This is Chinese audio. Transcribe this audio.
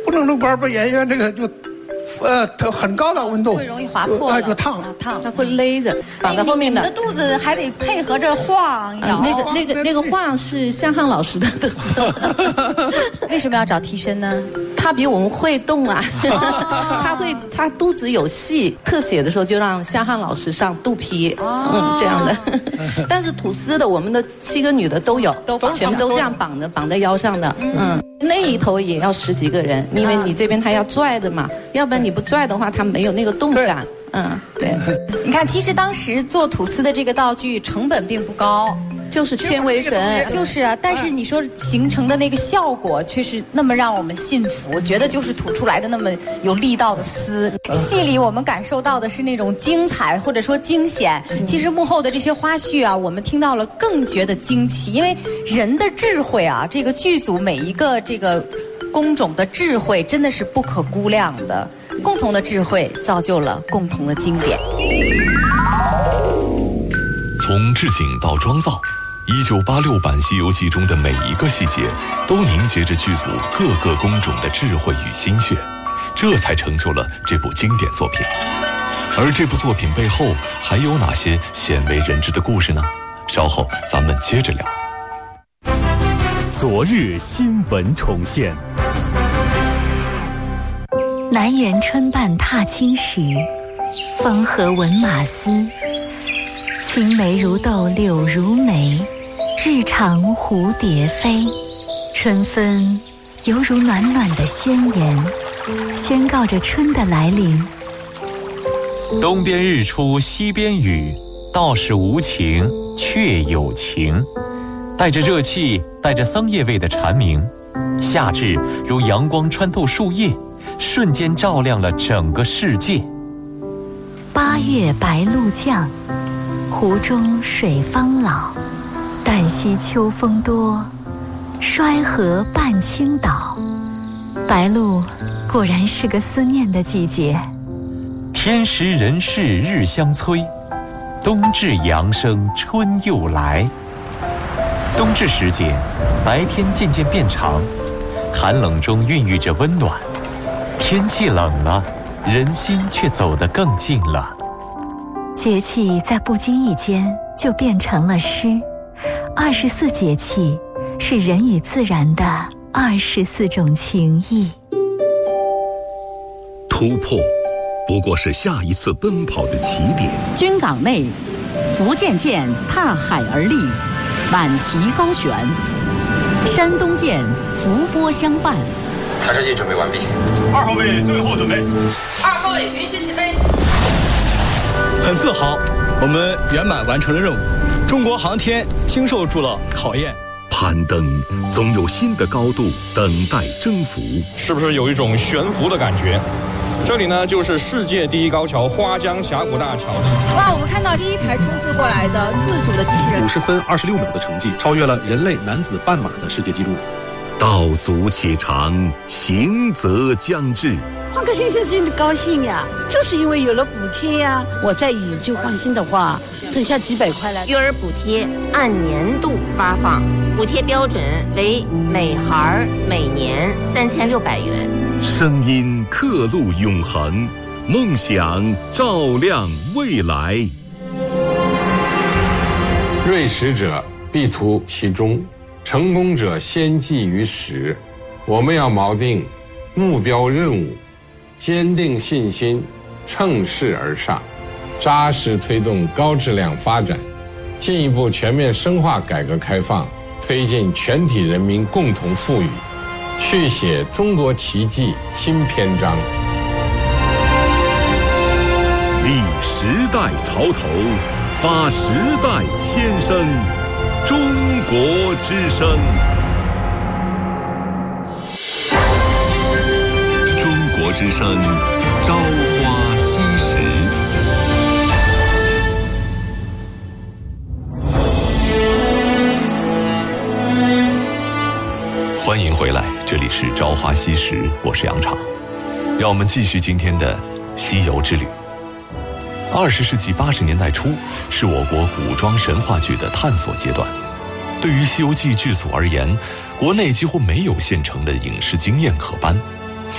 不正正管把演员这个就。很高的温度会容易划破了， 就烫了， 它会勒着，绑在后面的。 你的肚子还得配合着晃摇。 那个晃是向汉老师的肚子。 为什么要找替身呢？ 他比我们会动啊，他肚子有戏，特写的时候就让向汉老师上肚皮，这样的。但是吐司的我们的7个女的都有，全部都这样绑在腰上的，那一头也要10几个人，因为你这边他要拽的嘛，要不然你不拽的话，他没有那个动感。对。 你看，其实当时做吐司的这个道具成本并不高。 就是纤维绳， 就是啊，但是你说形成的那个效果却是那么让我们信服，觉得就是吐出来的那么有力道的丝。戏里我们感受到的是那种精彩或者说惊险，其实幕后的这些花絮啊，我们听到了更觉得惊奇，因为人的智慧啊，这个剧组每一个这个工种的智慧真的是不可估量的，共同的智慧造就了共同的经典。 从置景到妆造，1986版《西游记》中的每一个细节都凝结着剧组各个工种的智慧与心血，这才成就了这部经典作品。而这部作品背后还有哪些鲜为人知的故事呢？稍后咱们接着聊。 昨日新闻重现。 南园春半踏青时，风和闻马嘶。青梅如豆柳如眉，日长蝴蝶飞。春分犹如暖暖的宣言，宣告着春的来临。 东边日出西边雨，道是无晴却有晴。带着热气带着桑叶味的蝉鸣，夏至如阳光穿透树叶，瞬间照亮了整个世界。 8月白露降，湖中水方老。旦夕秋风多，衰河半倾倒。白露果然是个思念的季节。 天时人事日相催，冬至阳生春又来。冬至时节，白天渐渐变长，寒冷中孕育着温暖。天气冷了，人心却走得更近了。 节气在不经意间就变成了诗。24节气是人与自然的24种情谊。 突破不过是下一次奔跑的起点。 军港内，福建舰踏海而立，挽旗高悬；山东舰伏波相伴。 探视器准备完毕。 2号位最后准备。 2号位允许起飞。 很自豪，我们圆满完成了任务。中国航天经受住了考验。 攀登总有新的高度等待征服。 是不是有一种悬浮的感觉？这里呢，就是世界第一高桥花江峡谷大桥。 哇，我们看到第一台冲刺过来的自主的机器人 ，50分26秒的成绩，超越了人类男子半马的世界纪录。 道阻且长，行则将至。 换个先生真的高兴呀，就是因为有了补贴呀。我在以旧换新的话，剩下几百块了。 育儿补贴按年度发放，补贴标准为每孩每年3600元。 声音刻录永恒，梦想照亮未来。 锐识者必图其中，成功者先记于始。我们要锚定目标任务，坚定信心，乘势而上，扎实推动高质量发展，进一步全面深化改革开放，推进全体人民共同富裕，续写中国奇迹新篇章。 立时代潮头，发时代先声，中国之声。中国之声，朝花夕拾。 欢迎回来，这里是朝花夕拾，我是杨昶。让我们继续今天的西游之旅。20世纪80年代初，是我国古装神话剧的探索阶段。对于《西游记》剧组而言，国内几乎没有现成的影视经验可颁。